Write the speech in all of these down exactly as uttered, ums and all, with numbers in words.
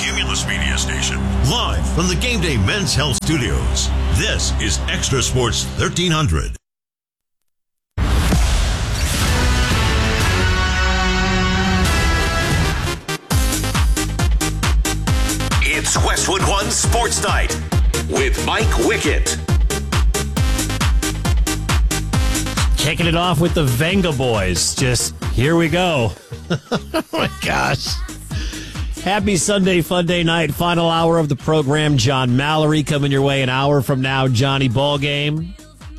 Cumulus Media Station. Live from the Game Day Men's Health Studios. This is Extra Sports thirteen hundred. It's Westwood One Sports Night with Mike Wickett. Kicking it off with the Venga Boys. Just here we go. Oh my gosh. Happy Sunday Fun Day night. Final hour of the program. John Mallory coming your way an hour from now. Johnny Ballgame.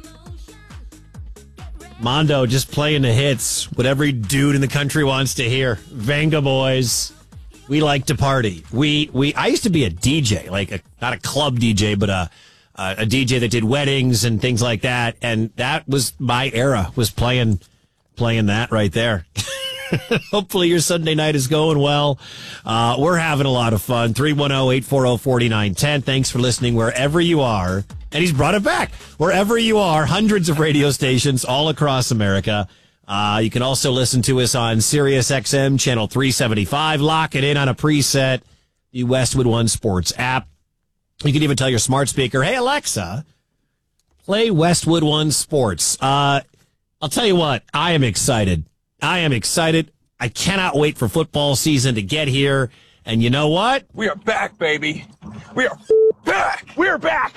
Mondo just playing the hits. What every dude in the country wants to hear. Venga Boys. We like to party. We we. I used to be a D J, like a, not a club D J, but a a, a D J that did weddings and things like that. And that was my era. Was playing playing that right there. Hopefully your Sunday night is going well. Uh, we're having a lot of fun. three one zero, eight four zero, four nine one zero. Thanks for listening wherever you are. And he's brought it back. Wherever you are, hundreds of radio stations all across America. Uh, you can also listen to us on Sirius X M channel three seventy-five. Lock it in on a preset, the Westwood One Sports app. You can even tell your smart speaker, hey, Alexa, play Westwood One Sports. Uh, I'll tell you what, I am excited. I am excited. I cannot wait for football season to get here. And you know what? We are back, baby. We are back. We are back.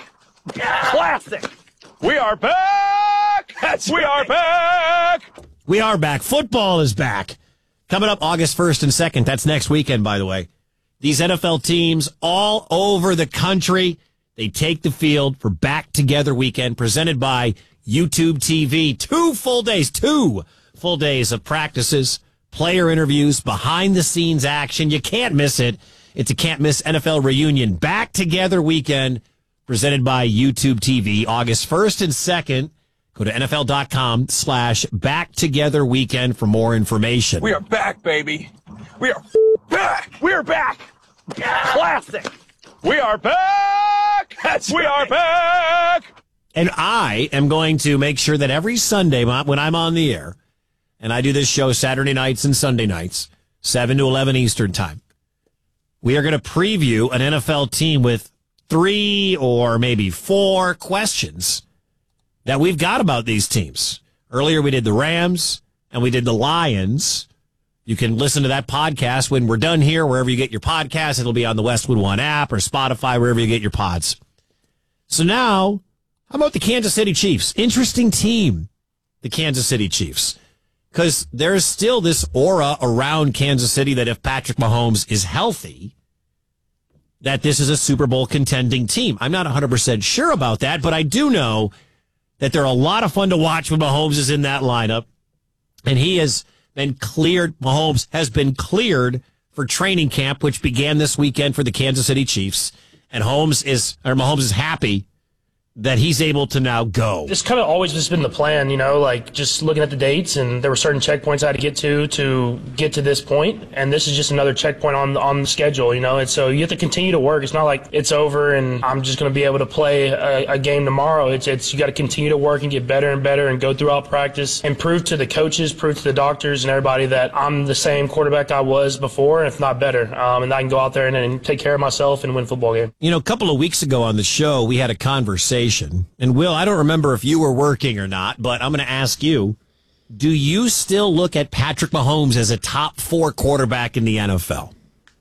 Classic. We are back. That's we right. are back. We are back. Football is back. Coming up August first and second. That's next weekend, by the way. These N F L teams all over the country, they take the field for Back Together Weekend presented by YouTube T V. Two full days, two full days of practices, player interviews, behind-the-scenes action. You can't miss it. It's a can't-miss N F L reunion. Back Together Weekend presented by YouTube T V. August first and second. Go to N F L dot com slash Back Together Weekend for more information. We are back, baby. We are back. We are back. Classic. We are back. That's we right. are back. And I am going to make sure that every Sunday when I'm on the air, and I do this show Saturday nights and Sunday nights, seven to eleven Eastern time, we are going to preview an N F L team with three or maybe four questions that we've got about these teams. Earlier we did the Rams and we did the Lions. You can listen to that podcast when we're done here, wherever you get your podcasts. It'll be on the Westwood One app or Spotify, wherever you get your pods. So now, how about the Kansas City Chiefs? Interesting team, the Kansas City Chiefs. Because there's still this aura around Kansas City that if Patrick Mahomes is healthy, that this is a Super Bowl contending team. I'm not one hundred percent sure about that, but I do know that they're a lot of fun to watch when Mahomes is in that lineup. And he has been cleared, Mahomes has been cleared for training camp, which began this weekend for the Kansas City Chiefs. And Holmes is, or Mahomes is happy that he's able to now go. It's kind of always just been the plan, you know, like just looking at the dates, and there were certain checkpoints I had to get to to get to this point, and this is just another checkpoint on on the schedule, you know. And so you have to continue to work. It's not like it's over and I'm just going to be able to play a, a game tomorrow. It's it's you got to continue to work and get better and better and go throughout practice and prove to the coaches, prove to the doctors and everybody that I'm the same quarterback I was before, if not better, um, and I can go out there and, and take care of myself and win a football game. You know, a couple of weeks ago on the show, we had a conversation. And Will, I don't remember if you were working or not, but I'm going to ask you, do you still look at Patrick Mahomes as a top four quarterback in the N F L?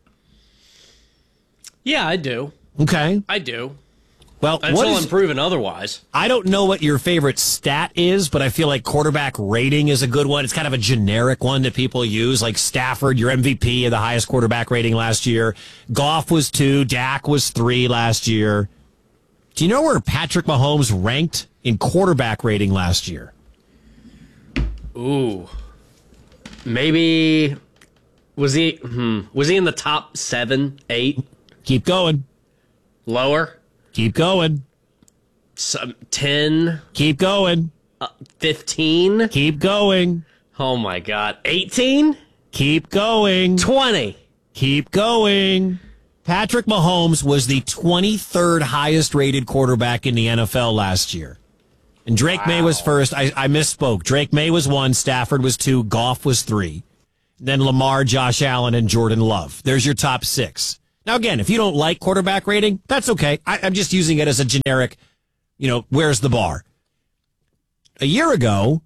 Yeah, I do. Okay. I do. Well, Until what is, I'm proven otherwise. I don't know what your favorite stat is, but I feel like quarterback rating is a good one. It's kind of a generic one that people use, like Stafford, your M V P, of the highest quarterback rating last year. Goff was two. Dak was three last year. Do you know where Patrick Mahomes ranked in quarterback rating last year? Ooh. Maybe, was he, hmm, was he in the top seven, eight? Keep going. Lower? Keep going. Some, ten? Keep going. Uh, fifteen? Keep going. Oh my God. eighteen? Keep going. twenty? Keep going. Patrick Mahomes was the twenty-third highest rated quarterback in the N F L last year. And Drake wow. May was first. I, I misspoke. Drake May was one, Stafford was two, Goff was three. Then Lamar, Josh Allen, and Jordan Love. There's your top six. Now, again, if you don't like quarterback rating, that's okay. I, I'm just using it as a generic, you know, where's the bar? A year ago,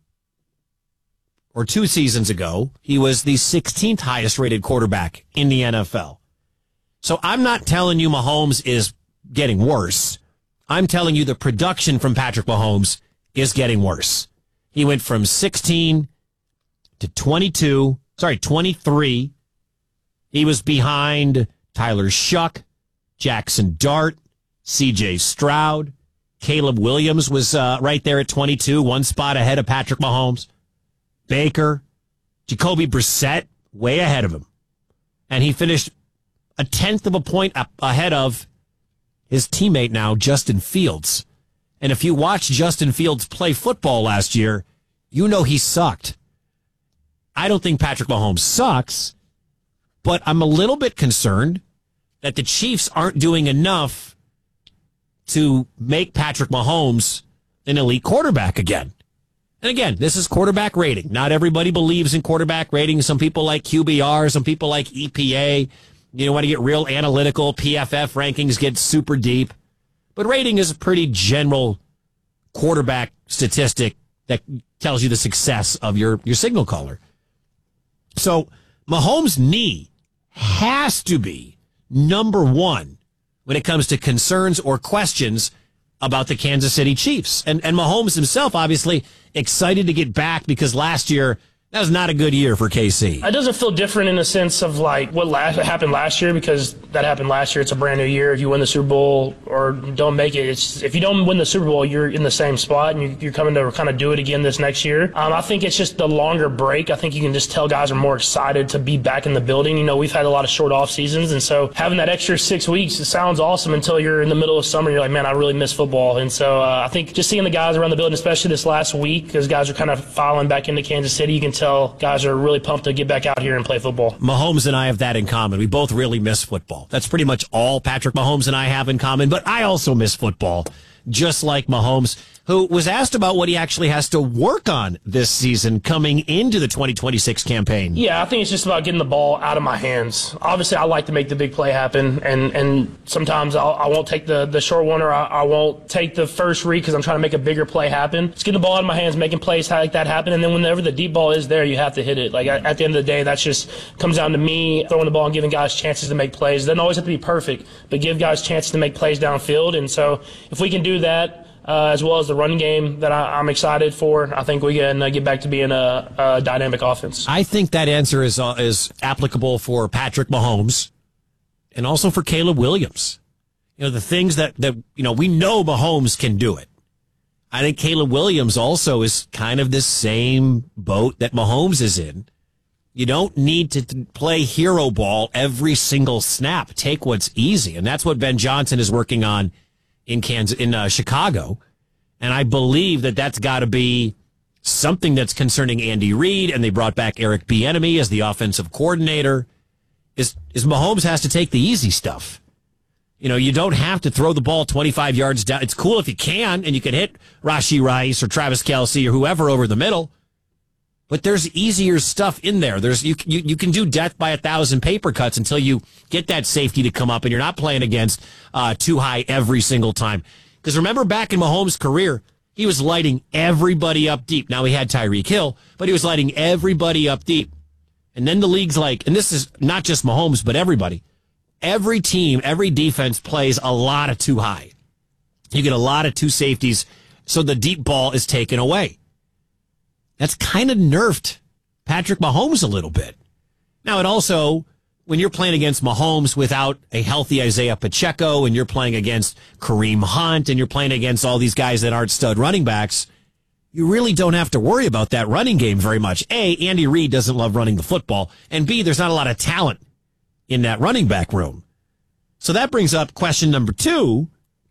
or two seasons ago, he was the sixteenth highest rated quarterback in the N F L. So I'm not telling you Mahomes is getting worse. I'm telling you the production from Patrick Mahomes is getting worse. He went from sixteen to twenty-two, sorry, twenty-three. He was behind Tyler Shuck, Jackson Dart, C J Stroud. Caleb Williams was uh, right there at twenty-two, one spot ahead of Patrick Mahomes. Baker, Jacoby Brissett, way ahead of him. And he finished a tenth of a point up ahead of his teammate now, Justin Fields. And if you watched Justin Fields play football last year, you know he sucked. I don't think Patrick Mahomes sucks, but I'm a little bit concerned that the Chiefs aren't doing enough to make Patrick Mahomes an elite quarterback again. And again, this is quarterback rating. Not everybody believes in quarterback rating. Some people like Q B R, some people like E P A. You know, want to get real analytical. P F F rankings get super deep. But rating is a pretty general quarterback statistic that tells you the success of your, your signal caller. So Mahomes' knee has to be number one when it comes to concerns or questions about the Kansas City Chiefs. And and Mahomes himself, obviously, excited to get back because last year, that was not a good year for K C. It doesn't feel different in the sense of like what last, happened last year, because that happened last year. It's a brand new year. If you win the Super Bowl or don't make it, it's if you don't win the Super Bowl, you're in the same spot and you, you're coming to kind of do it again this next year. Um, I think it's just the longer break. I think you can just tell guys are more excited to be back in the building. You know, we've had a lot of short off seasons, and so having that extra six weeks, it sounds awesome until you're in the middle of summer. You're like, man, I really miss football. And so uh, I think just seeing the guys around the building, especially this last week, because guys are kind of filing back into Kansas City, you can tell guys are really pumped to get back out here and play football. Mahomes and I have that in common. We both really miss football. That's pretty much all Patrick Mahomes and I have in common, but I also miss football, just like Mahomes, who was asked about what he actually has to work on this season coming into the twenty twenty-six campaign. Yeah, I think it's just about getting the ball out of my hands. Obviously, I like to make the big play happen, and, and sometimes I'll, I won't take the, the short one, or I, I won't take the first read because I'm trying to make a bigger play happen. Just getting the ball out of my hands, making plays like that happen, and then whenever the deep ball is there, you have to hit it. Like at, at the end of the day, that's just comes down to me throwing the ball and giving guys chances to make plays. It doesn't always have to be perfect, but give guys chances to make plays downfield. And so if we can do that, Uh, as well as the running game that I, I'm excited for, I think we can uh, get back to being a, a dynamic offense. I think that answer is uh, is applicable for Patrick Mahomes and also for Caleb Williams. You know, the things that, that, you know, we know Mahomes can do it. I think Caleb Williams also is kind of the same boat that Mahomes is in. You don't need to th- play hero ball every single snap. Take what's easy. And that's what Ben Johnson is working on in Kansas, in uh, Chicago. And I believe that that's got to be something that's concerning Andy Reid, and they brought back Eric Bieniemy as the offensive coordinator, is, is Mahomes has to take the easy stuff. You know, you don't have to throw the ball twenty-five yards down. It's cool if you can, and you can hit Rashee Rice or Travis Kelce or whoever over the middle. But there's easier stuff in there. There's you, you you can do death by a thousand paper cuts until you get that safety to come up, and you're not playing against uh, too high every single time. Because remember back in Mahomes' career, he was lighting everybody up deep. Now he had Tyreek Hill, but he was lighting everybody up deep. And then the league's like, and this is not just Mahomes, but everybody. Every team, every defense plays a lot of too high. You get a lot of two safeties, so the deep ball is taken away. That's kind of nerfed Patrick Mahomes a little bit. Now, it also, when you're playing against Mahomes without a healthy Isaiah Pacheco, and you're playing against Kareem Hunt, and you're playing against all these guys that aren't stud running backs, you really don't have to worry about that running game very much. A, Andy Reid doesn't love running the football, and B, there's not a lot of talent in that running back room. So that brings up question number two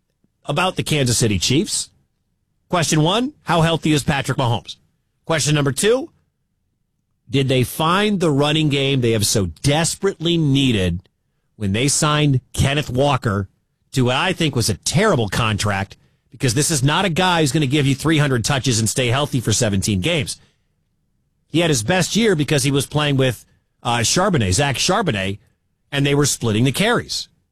about the Kansas City Chiefs. Question one, how healthy is Patrick Mahomes? Question number two, did they find the running game they have so desperately needed when they signed Kenneth Walker to what I think was a terrible contract, because this is not a guy who's going to give you three hundred touches and stay healthy for seventeen games. He had his best year because he was playing with uh, Charbonnet, Zach Charbonnet, and they were splitting the carries.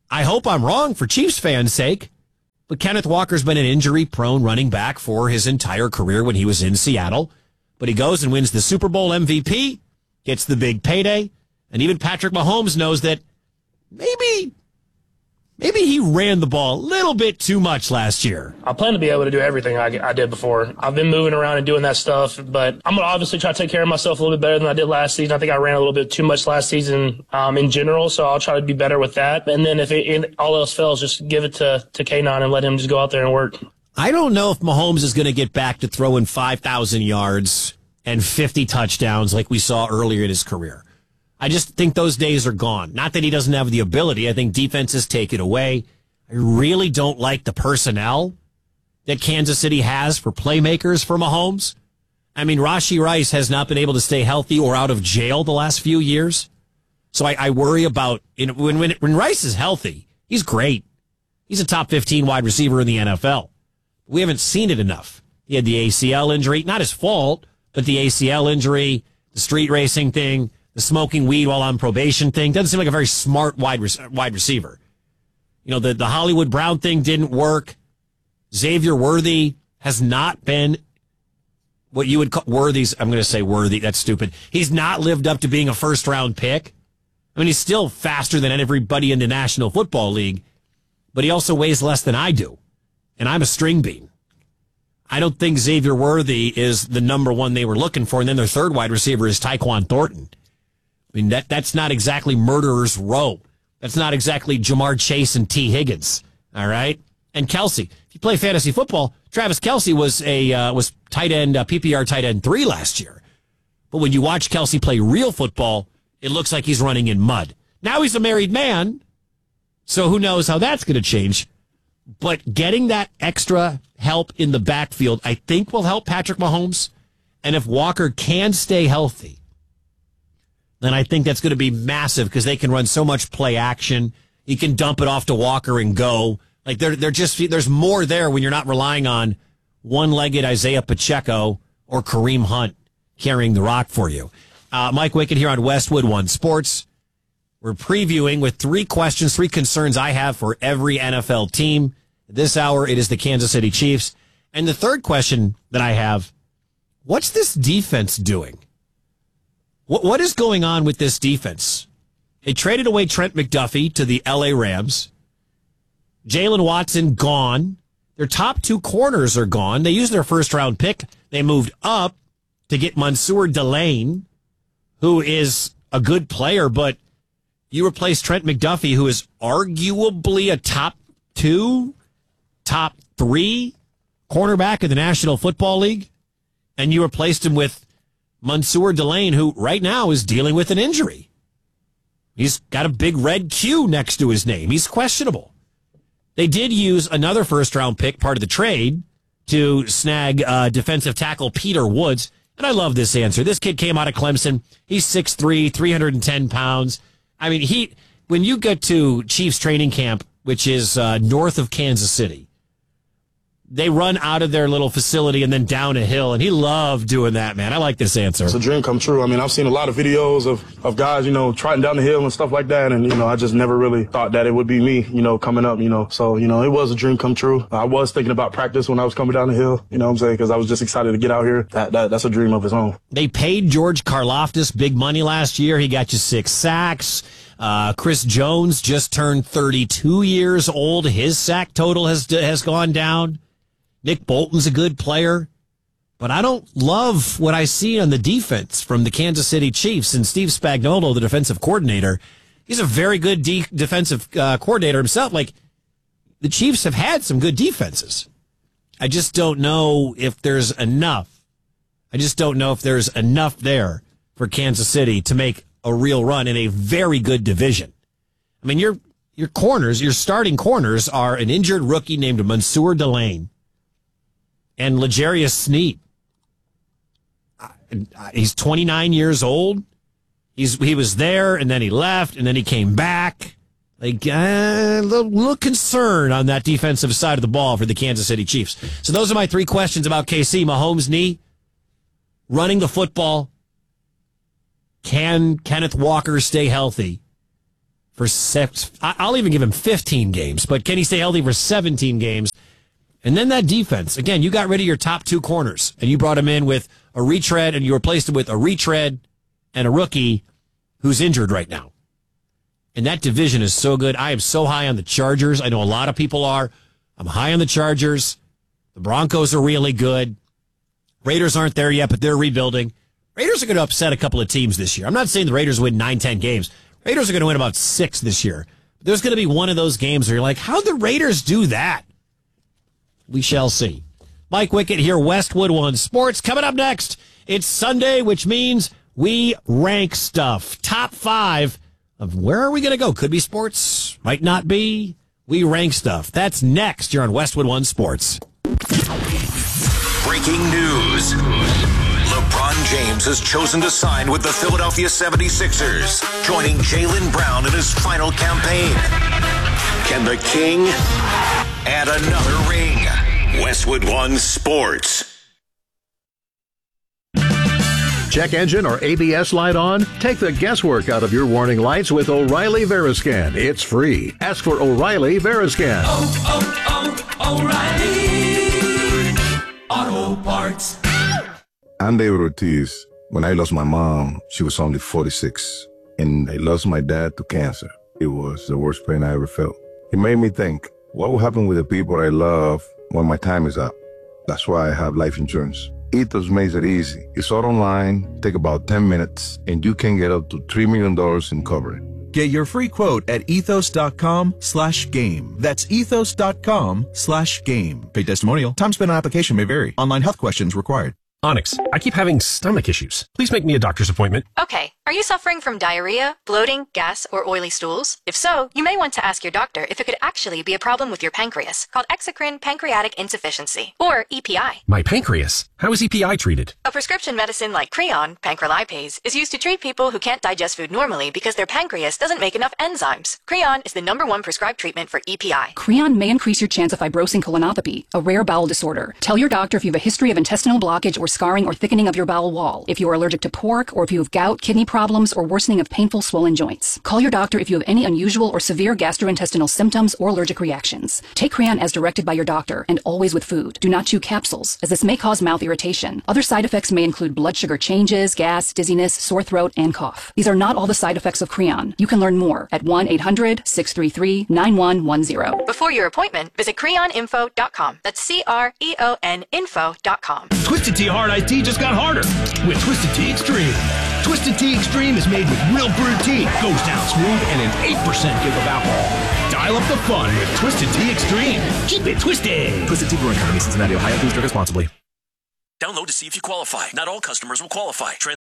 I hope I'm wrong for Chiefs fans' sake, but Kenneth Walker's been an injury-prone running back for his entire career when he was in Seattle. But he goes and wins the Super Bowl M V P, gets the big payday, and even Patrick Mahomes knows that maybe, maybe he ran the ball a little bit too much last year. I plan to be able to do everything I, I did before. I've been moving around and doing that stuff, but I'm going to obviously try to take care of myself a little bit better than I did last season. I think I ran a little bit too much last season um, in general, so I'll try to be better with that. And then if it, it, all else fails, just give it to, to K nine and let him just go out there and work. I don't know if Mahomes is going to get back to throwing five thousand yards and fifty touchdowns like we saw earlier in his career. I just think those days are gone. Not that he doesn't have the ability. I think defenses take it away. I really don't like the personnel that Kansas City has for playmakers for Mahomes. I mean, Rashee Rice has not been able to stay healthy or out of jail the last few years. So I, I worry about, you know, when, when, when Rice is healthy, he's great. He's a top fifteen wide receiver in the N F L. We haven't seen it enough. He had the A C L injury, not his fault, but the A C L injury, the street racing thing, the smoking weed while on probation thing. Doesn't seem like a very smart wide wide receiver. You know, the, the Hollywood Brown thing didn't work. Xavier Worthy has not been what you would call Worthy's. I'm going to say Worthy. That's stupid. He's not lived up to being a first round pick. I mean, he's still faster than everybody in the National Football League, but he also weighs less than I do. And I'm a string bean. I don't think Xavier Worthy is the number one they were looking for. And then their third wide receiver is Tyquan Thornton. I mean, that that's not exactly murderer's row. That's not exactly Jamar Chase and T. Higgins. All right. And Kelsey. If you play fantasy football, Travis Kelsey was a uh, was tight end, uh, P P R tight end three last year. But when you watch Kelsey play real football, it looks like he's running in mud. Now he's a married man. So who knows how that's going to change. But getting that extra help in the backfield, I think, will help Patrick Mahomes. And if Walker can stay healthy, then I think that's going to be massive because they can run so much play action. You can dump it off to Walker and go. Like they're they're just there's more there when you're not relying on one-legged Isaiah Pacheco or Kareem Hunt carrying the rock for you. Uh, Mike Wickett here on Westwood One Sports. We're previewing with three questions, three concerns I have for every N F L team. This hour, it is the Kansas City Chiefs. And the third question that I have, what's this defense doing? What What is going on with this defense? They traded away Trent McDuffie to the L A Rams. Jalen Watson gone. Their top two corners are gone. They used their first-round pick. They moved up to get Mansour Delane, who is a good player, but you replace Trent McDuffie, who is arguably a top two, top three cornerback in the National Football League, and you replaced him with Mansour Delane, who right now is dealing with an injury. He's got a big red Q next to his name. He's questionable. They did use another first-round pick, part of the trade, to snag uh, defensive tackle Peter Woods. And I love this answer. This kid came out of Clemson. He's six three, three hundred ten pounds. I mean, he when you get to Chiefs training camp, which is uh, north of Kansas City, they run out of their little facility and then down a hill, and he loved doing that, man. I like this answer. It's a dream come true. I mean, I've seen a lot of videos of, of guys, you know, trotting down the hill and stuff like that, and, you know, I just never really thought that it would be me, you know, coming up, you know. So, you know, it was a dream come true. I was thinking about practice when I was coming down the hill, you know what I'm saying, because I was just excited to get out here. That, that That's a dream of his own. They paid George Karlaftis big money last year. He got you six sacks. Uh, Chris Jones just turned thirty-two years old. His sack total has has gone down. Nick Bolton's a good player, but I don't love what I see on the defense from the Kansas City Chiefs. And Steve Spagnuolo, the defensive coordinator, he's a very good de- defensive uh, coordinator himself. Like, the Chiefs have had some good defenses. I just don't know if there's enough. I just don't know if there's enough there for Kansas City to make a real run in a very good division. I mean, your your corners, your starting corners are an injured rookie named Mansour Delane and L'Jarius Sneed. He's twenty-nine years old. He's he was there, and then he left, and then he came back. Like, uh, a little, little concern on that defensive side of the ball for the Kansas City Chiefs. So those are my three questions about K C. Mahomes' knee, running the football. Can Kenneth Walker stay healthy? for six. I'll even give him fifteen games, but can he stay healthy for seventeen games? And then that defense, again, you got rid of your top two corners, and you brought him in with a retread, and you replaced him with a retread and a rookie who's injured right now. And that division is so good. I am so high on the Chargers. I know a lot of people are. I'm high on the Chargers. The Broncos are really good. Raiders aren't there yet, but they're rebuilding. Raiders are going to upset a couple of teams this year. I'm not saying the Raiders win nine, ten games. Raiders are going to win about six this year. But there's going to be one of those games where you're like, how'd the Raiders do that? We shall see. Mike Wickett here, Westwood One Sports. Coming up next, it's Sunday, which means we rank stuff. Top five of where are we going to go? Could be sports, might not be. We rank stuff. That's next here on Westwood One Sports. Breaking news. LeBron James has chosen to sign with the Philadelphia seventy-sixers, joining Jaylen Brown in his final campaign. Can the King add another ring? Westwood One Sports. Check engine or A B S light on? Take the guesswork out of your warning lights with O'Reilly Veriscan. It's free. Ask for O'Reilly Veriscan. Oh, oh, oh, O'Reilly Auto Parts. I'm David Ortiz. When I lost my mom, she was only forty-six. And I lost my dad to cancer. It was the worst pain I ever felt. It made me think, what will happen with the people I love when my time is up? That's why I have life insurance. Ethos makes it easy. It's all online, take about ten minutes, and you can get up to three million dollars in coverage. Get your free quote at ethos.com slash game. That's ethos.com slash game. Paid testimonial. Time spent on application may vary. Online health questions required. Onyx, I keep having stomach issues. Please make me a doctor's appointment. Okay. Are you suffering from diarrhea, bloating, gas, or oily stools? If so, you may want to ask your doctor if it could actually be a problem with your pancreas, called exocrine pancreatic insufficiency, or E P I. My pancreas? How is E P I treated? A prescription medicine like Creon, pancrelipase, is used to treat people who can't digest food normally because their pancreas doesn't make enough enzymes. Creon is the number one prescribed treatment for E P I. Creon may increase your chance of fibrosing colonopathy, a rare bowel disorder. Tell your doctor if you have a history of intestinal blockage or scarring or thickening of your bowel wall, if you are allergic to pork, or if you have gout, kidney problems, or worsening of painful swollen joints. Call your doctor if you have any unusual or severe gastrointestinal symptoms or allergic reactions. Take Creon as directed by your doctor and always with food. Do not chew capsules, as this may cause mouth irritation. Other side effects may include blood sugar changes, gas, dizziness, sore throat, and cough. These are not all the side effects of Creon. You can learn more at one eight hundred six three three nine one one zero. Before your appointment, visit creon info dot com. That's C R E O N info dot com. Twisted Tea Hard Iced Tea just got harder with Twisted Tea Extreme. Twisted Tea Extreme is made with real brewed tea, goes down smooth, and an eight percent give of alcohol. Dial up the fun with Twisted Tea Extreme. Keep it twisted. Twisted Tea Brewing Company, Cincinnati, Ohio. Please drink responsibly. Download to see if you qualify. Not all customers will qualify. Trans-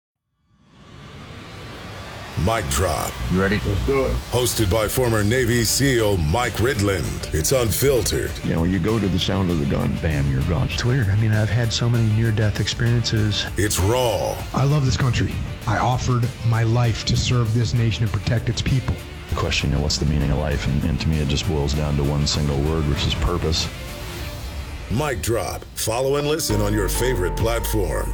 Mic Drop. You ready? Let's do it. Hosted by former Navy SEAL Mike Ridland. It's unfiltered. You know, when you go to the sound of the gun, bam, you're gone. It's weird. I mean, I've had so many near-death experiences. It's raw. I love this country. I offered my life to serve this nation and protect its people. The question, you know, what's the meaning of life? And, and to me, it just boils down to one single word, which is purpose. Mic Drop. Follow and listen on your favorite platform.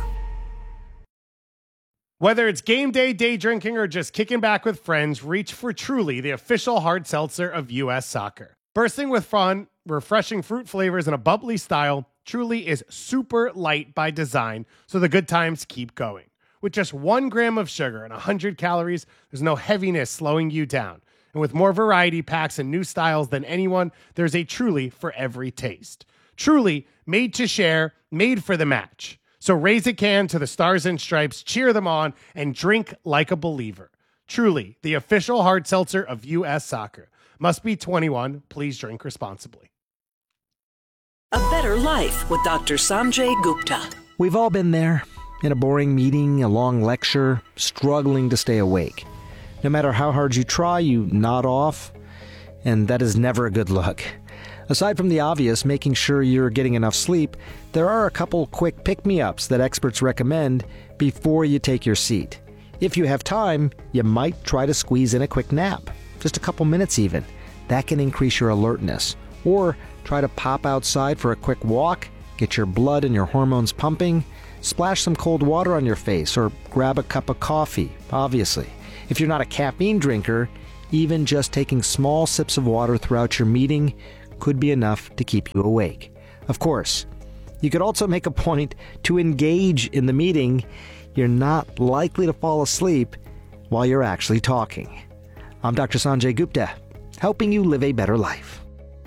Whether it's game day, day drinking, or just kicking back with friends, reach for Truly, the official hard seltzer of U S Soccer. Bursting with fun, refreshing fruit flavors, and a bubbly style, Truly is super light by design, so the good times keep going. With just one gram of sugar and one hundred calories, there's no heaviness slowing you down. And with more variety packs and new styles than anyone, there's a Truly for every taste. Truly, made to share, made for the match. So raise a can to the Stars and Stripes, cheer them on, and drink like a believer. Truly, the official hard seltzer of U S Soccer. Must be twenty-one. Please drink responsibly. A better life with Doctor Sanjay Gupta. We've all been there. In a boring meeting, a long lecture, struggling to stay awake. No matter how hard you try, you nod off, and that is never a good look. Aside from the obvious, making sure you're getting enough sleep, there are a couple quick pick-me-ups that experts recommend before you take your seat. If you have time, you might try to squeeze in a quick nap. Just a couple minutes even. That can increase your alertness. Or try to pop outside for a quick walk, get your blood and your hormones pumping, splash some cold water on your face, or grab a cup of coffee, obviously. If you're not a caffeine drinker, Even just taking small sips of water throughout your meeting could be enough to keep you awake. Of course, you could also make a point to engage in the meeting. You're not likely to fall asleep while you're actually talking. I'm Doctor Sanjay Gupta, helping you live a better life.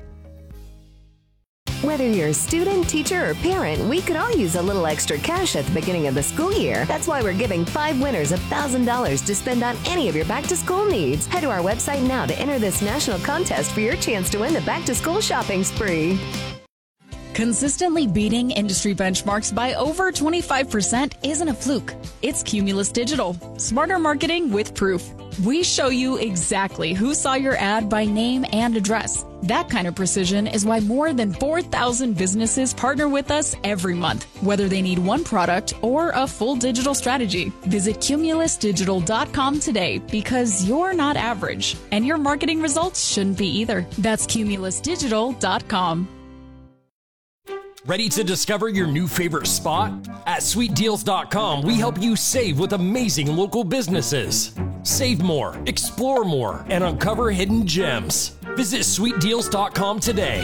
Whether you're a student, teacher, or parent, we could all use a little extra cash at the beginning of the school year. That's why we're giving five winners one thousand dollars to spend on any of your back-to-school needs. Head to our website now to enter this national contest for your chance to win the back-to-school shopping spree. Consistently beating industry benchmarks by over twenty-five percent isn't a fluke. It's Cumulus Digital. Smarter marketing with proof. We show you exactly who saw your ad by name and address. That kind of precision is why more than four thousand businesses partner with us every month, whether they need one product or a full digital strategy. Visit cumulus digital dot com today because you're not average, and your marketing results shouldn't be either. That's cumulus digital dot com. Ready to discover your new favorite spot? At sweet deals dot com, we help you save with amazing local businesses. Save more, explore more, and uncover hidden gems. Visit sweet deals dot com today.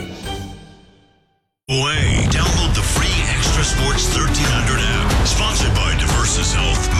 Way, download the free Extra Sports thirteen hundred app, sponsored by Diversus Health.